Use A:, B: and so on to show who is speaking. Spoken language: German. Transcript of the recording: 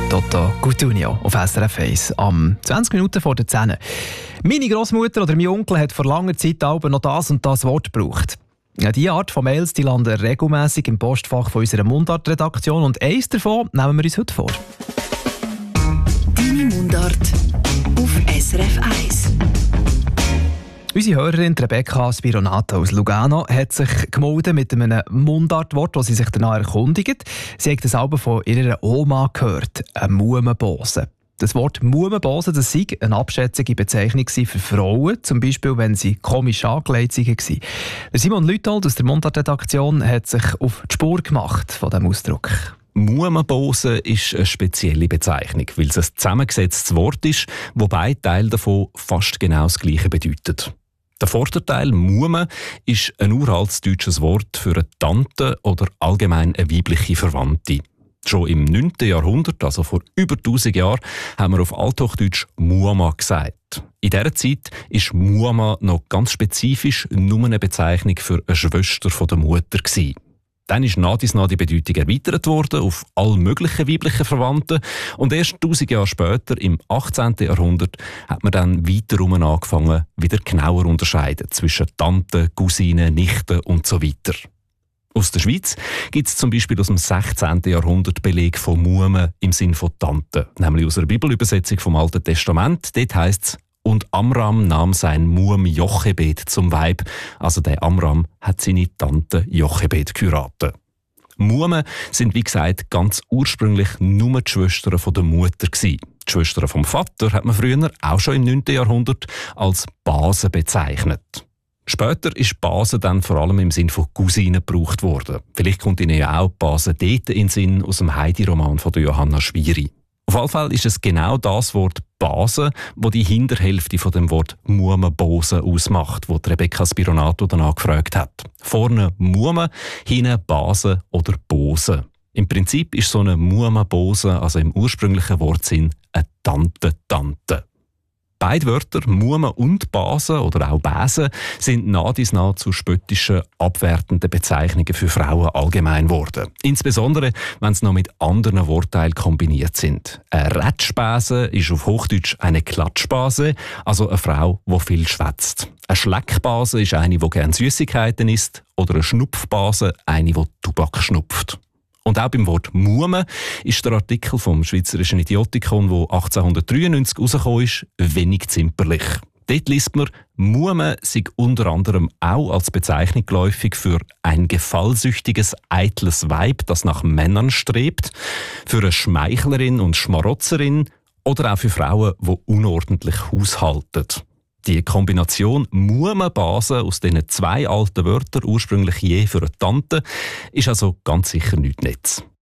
A: Toto Cutugno auf SRF 1 am 20 Minuten vor der 10. Meine Großmutter oder mein Onkel hat vor langer Zeit noch das und das Wort gebraucht. Ja, diese Art von Mails die landen regelmässig im Postfach von unserer Mundart-Redaktion und eins davon nehmen wir uns heute vor.
B: Deine Mundart auf SRF 1.
A: Unsere Hörerin Rebecca Spironato aus Lugano hat sich gemeldet mit einem Mundartwort, das sie sich danach erkundigt. Sie hat das Album von ihrer Oma gehört, eine Mumenbose. Das Wort Mumenbose, das sei eine abschätzige Bezeichnung für Frauen, zum Beispiel wenn sie komisch angelegt waren. Simon Lütold aus der Mundart-Redaktion hat sich auf die Spur gemacht von diesem Ausdruck.
C: Mumenbose ist eine spezielle Bezeichnung, weil es ein zusammengesetztes Wort ist, wo beide Teile davon fast genau das Gleiche bedeuten. Der Vorderteil Mume ist ein uraltes deutsches Wort für eine Tante oder allgemein eine weibliche Verwandte. Schon im 9. Jahrhundert, also vor über 1000 Jahren, haben wir auf Althochdeutsch Muama gesagt. In dieser Zeit war Muama noch ganz spezifisch nur eine Bezeichnung für eine Schwester von der Mutter gewesen. Dann ist nach die Bedeutung erweitert worden auf alle möglichen weiblichen Verwandten. Und erst 1000 Jahre später, im 18. Jahrhundert, hat man dann weiterum angefangen, wieder genauer unterscheiden zwischen Tanten, Cousinen, Nichten und so weiter. Aus der Schweiz gibt es zum Beispiel aus dem 16. Jahrhundert Beleg von Mume im Sinn von Tante, nämlich aus einer Bibelübersetzung vom Alten Testament. Dort heisst es: Und Amram nahm sein Muam Jochebed zum Weib. Also der Amram hat seine Tante Jochebed geheiratet. Muame sind, wie gesagt, ganz ursprünglich nur die Schwestern von der Mutter gewesen. Die Schwestern vom Vater hat man früher, auch schon im 9. Jahrhundert, als Base bezeichnet. Später ist Base dann vor allem im Sinn von Cousinen gebraucht worden. Vielleicht kommt Ihnen ja auch Base dort in den Sinn aus dem Heidi-Roman von Johanna Schwiri. Auf jeden Fall ist es genau das Wort Base, das die Hinterhälfte von dem Wort Mumenbose ausmacht, wo Rebecca Spironato danach gefragt hat. Vorne Mume, hinten Base oder Bose. Im Prinzip ist so eine Mumenbose, also im ursprünglichen Wortsinn, eine Tante. Beide Wörter, Mume und Base oder auch Bäse, sind nah zu spöttischen, abwertenden Bezeichnungen für Frauen allgemein geworden. Insbesondere, wenn sie noch mit anderen Wortteilen kombiniert sind. Eine Rätschbase ist auf Hochdeutsch eine Klatschbase, also eine Frau, die viel schwätzt. Eine Schleckbase ist eine, die gerne Süßigkeiten isst, oder eine Schnupfbase, eine, die Tubak schnupft. Und auch beim Wort Mume ist der Artikel vom Schweizerischen Idiotikon, der 1893 herausgekommen ist, wenig zimperlich. Dort liest man, Mume sei unter anderem auch als Bezeichnung geläufig für ein gefallsüchtiges, eitles Weib, das nach Männern strebt, für eine Schmeichlerin und Schmarotzerin oder auch für Frauen, die unordentlich haushalten. Die Kombination Mumenbase aus diesen zwei alten Wörtern, ursprünglich je für eine Tante, ist also ganz sicher nichts Nettes.